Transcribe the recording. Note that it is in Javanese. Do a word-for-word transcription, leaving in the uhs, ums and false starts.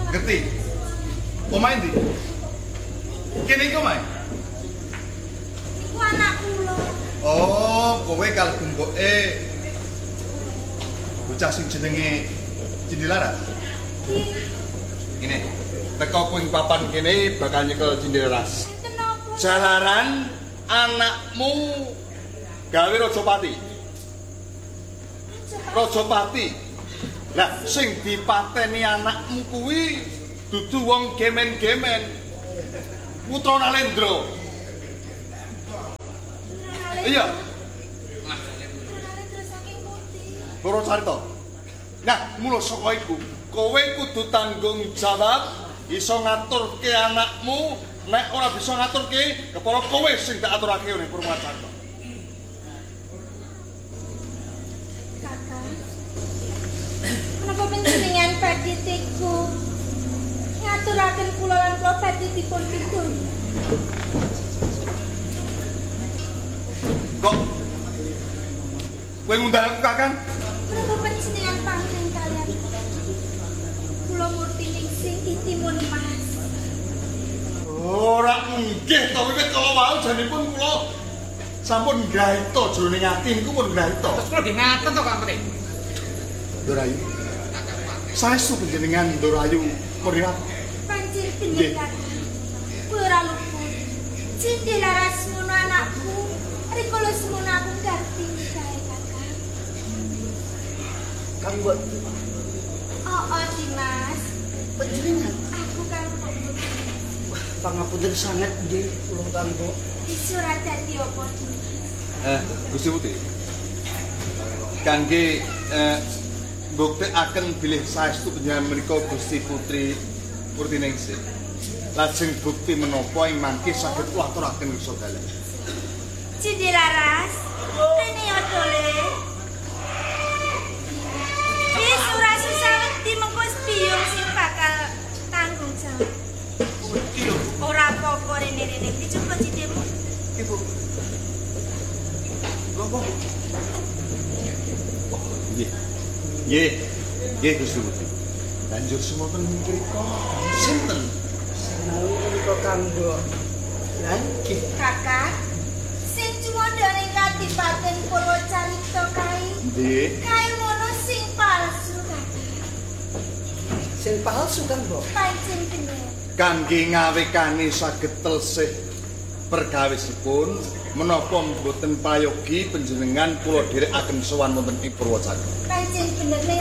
Ngerti? Omahe ndi? Kene iki omahe? Iku anak kula. Oh, kowe kalebu mboke bocah sing jenenge Cindilaras. Iya. Ngene, teko kuing papan kene bakal nyekel Cindilaras. Kenapa? Jalaran anakmu gawe Rajapati. Rajapati. Lah sing dipateni anakmu kuwi dudu wong gemen-gemen. Putra Nalendra. Iya. Loro carita. Nah, mula saka iku, kowe kudu tanggung jawab iso ngaturke anakmu, nek ora bisa ngaturke, kepala kowe sing tak aturake ning Purwacarita. Kakak. Kenapa panjenengan badhe tega ngaturaken kula lan kula badhe dipun pidul? Kok kowe ngundang aku Kakang? Kenapa panjenengan pangling kalian? Kula murti ningsih titimun Mas. Ora nggih to wiwit kala wau janipun kula sampun nggaita jroning ati niku pun nggaita. Terus kula nggih ngaten to Kang Peti. Dorayu. Saestu panjenengan Dorayu mripat. Pancen bener Kakang. Kowe ora luput. Cindilaras mono anakku. Rikala semono aku ngerti kae Kakang. Kang buat Oh, oh Dimas. panjenengan. Aku kan Pangapunten sanget nggih kula kanggo. disurat dadi apa Dimas? Eh, Gusti Putri. Kangge eh mbuktekaken bilih saestu panjenengan menika Gusti Putri Murtiningsih. Lajeng bukti menapa ing mangke saged kula aturaken wirsa dalan. Cindilaras, rene ya dole. Wis ora susah wedi mengko biyung sing bakal tanggung jawab. Ora apa-apa rene-rene dicoba cidemu. Ibu. Ngopo? Nggih. Nggih. Nggih Gusti Putri. Banjur semonten mriko sinten? Menawi menika kanggo lan nggih Kakak, sing cumada ning Kadipaten Purwacarita kae. Nggih. Kae ngono sing palsu, Kakak. sing palsu kan, Mbok. Pancen bener. Kangge ngawekani saged telsih pergawisipun menapa mboten payogi panjenengan kula dherekaken sowan wonten ing Purwacarita. Pancen bener ning